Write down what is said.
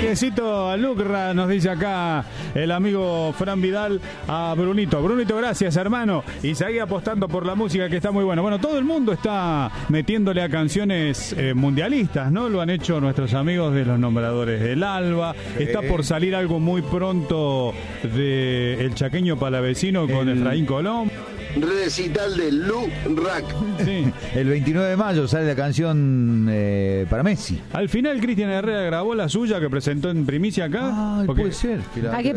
Dieguecito Lucra, nos dice acá el amigo Fran Vidal a Brunito. Brunito, gracias, hermano. Y seguí apostando por la música, que está muy buena. Bueno, todo el mundo está metiéndole a canciones mundialistas, ¿no? Lo han hecho nuestros amigos de los nombradores del Alba. Está por salir algo muy pronto de El Chaqueño Palavecino con Efraín Colón. Recital de Lu Rack. Sí. El 29 de mayo sale la canción para Messi. Al final Cristian Herrera grabó la suya que presentó en primicia acá. Puede ser. Hay que